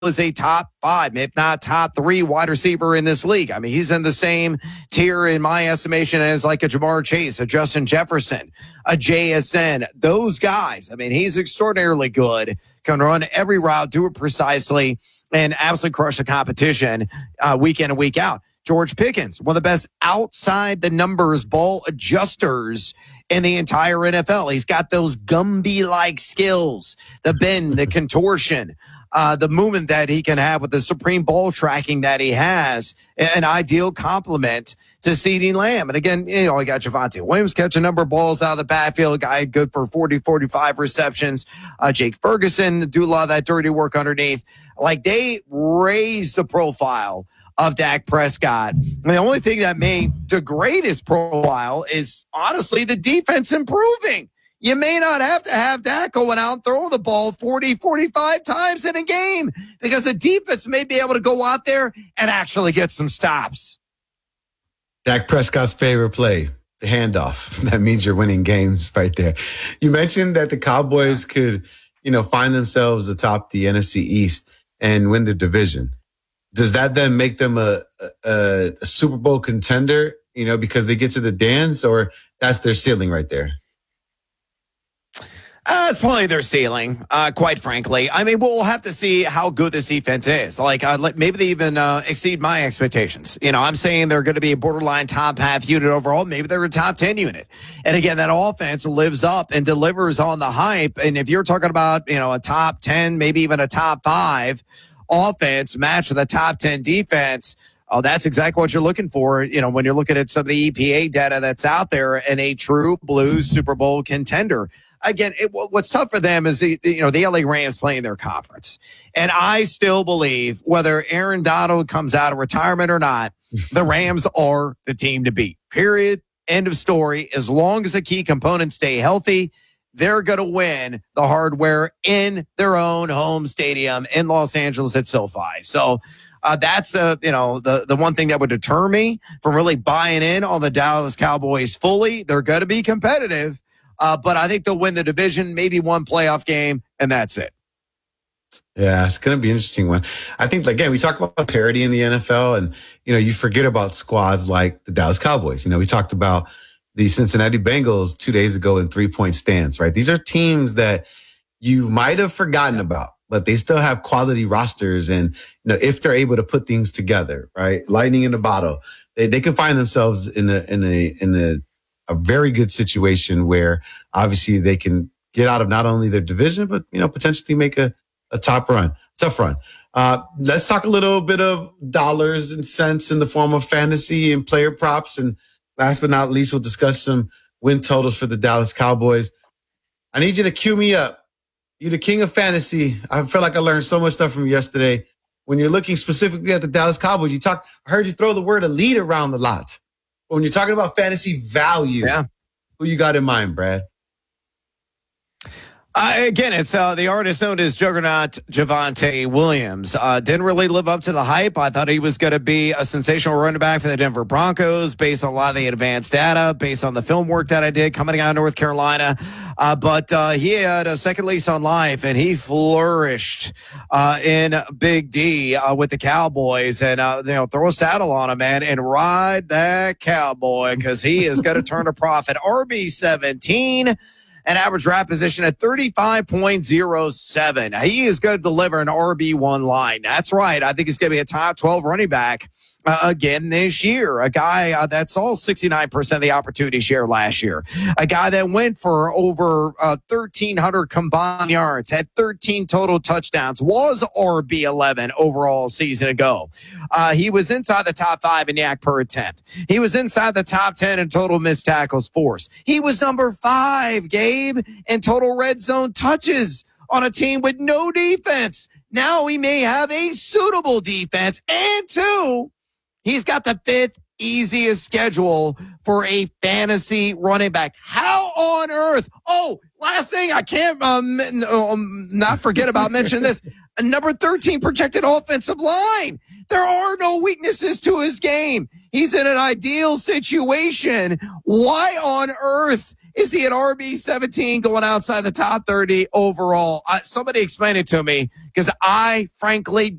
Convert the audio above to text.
is a top 5, if not top 3 wide receiver in this league. I mean, he's in the same tier in my estimation as like a Jamar Chase, a Justin Jefferson, a JSN. Those guys, I mean, he's extraordinarily good, can run every route, do it precisely, and absolutely crush the competition week in and week out. George Pickens, one of the best outside the numbers ball adjusters in the entire NFL. He's got those Gumby-like skills, the bend, the contortion, the movement that he can have with the supreme ball tracking that he has, an ideal complement to CeeDee Lamb. And again, you know, I got Javonte Williams catch a number of balls out of the backfield, a guy good for 40, 45 receptions. Jake Ferguson do a lot of that dirty work underneath. Like, they raised the profile of Dak Prescott. And the only thing that may degrade his profile is honestly the defense improving. You may not have to have Dak going out and throw the ball 40, 45 times in a game because the defense may be able to go out there and actually get some stops. Dak Prescott's favorite play, the handoff. That means you're winning games right there. You mentioned that the Cowboys could, you know, find themselves atop the NFC East and win the division. Does that then make them a Super Bowl contender, you know, because they get to the dance, or that's their ceiling right there? It's probably their ceiling, quite frankly. I mean, we'll have to see how good this defense is. Like, maybe they even exceed my expectations. You know, I'm saying they're going to be a borderline top half unit overall. Maybe they're a top 10 unit. And again, that offense lives up and delivers on the hype. And if you're talking about, you know, a top 10, maybe even a top 5 offense match with a top 10 defense, oh, that's exactly what you're looking for. You know, when you're looking at some of the EPA data that's out there, and a true blue Super Bowl contender. Again, what's tough for them is the LA Rams playing their conference. And I still believe whether Aaron Donald comes out of retirement or not, the Rams are the team to beat. Period. End of story. As long as the key components stay healthy, they're going to win the hardware in their own home stadium in Los Angeles at SoFi. So that's the one thing that would deter me from really buying in on the Dallas Cowboys fully. They're going to be competitive. But I think they'll win the division, maybe one playoff game, and that's it. Yeah, it's going to be an interesting one. I think, again, we talk about parity in the NFL, and, you know, you forget about squads like the Dallas Cowboys. You know, we talked about the Cincinnati Bengals 2 days ago in 3-point stands, right? These are teams that you might have forgotten about, but they still have quality rosters. And, you know, if they're able to put things together, right? Lightning in a bottle, they can find themselves in a very good situation where obviously they can get out of not only their division, but, you know, potentially make a tough run. Let's talk a little bit of dollars and cents in the form of fantasy and player props. And last but not least, we'll discuss some win totals for the Dallas Cowboys. I need you to cue me up. You're the king of fantasy. I feel like I learned so much stuff from you yesterday. When you're looking specifically at the Dallas Cowboys, I heard you throw the word elite around a lot. When you're talking about fantasy value, who you got in mind, Brad? Again, it's the artist known as Juggernaut Javonte Williams. Didn't really live up to the hype. I thought he was going to be a sensational running back for the Denver Broncos based on a lot of the advanced data, based on the film work that I did coming out of North Carolina. But he had a second lease on life, and he flourished in Big D with the Cowboys. And, throw a saddle on him, man, and ride that cowboy because he is going to turn a profit. RB17. An average draft position at 35.07. He is going to deliver an RB1 line. That's right. I think he's going to be a top 12 running back again this year. A guy that saw 69% of the opportunity share last year. A guy that went for over 1,300 combined yards, had 13 total touchdowns, was RB11 overall season ago. He was inside the top 5 in YAC per attempt. He was inside the top 10 in total missed tackles force. He was number 5, Gabe, in total red zone touches on a team with no defense. Now he may have a suitable defense. And 2, he's got the 5th easiest schedule for a fantasy running back. How on earth? Oh, last thing, I can't not forget about mentioning this. A number 13 projected offensive line. There are no weaknesses to his game. He's in an ideal situation. Why on earth Is he an RB17 going outside the top 30 overall? Somebody explain it to me because I frankly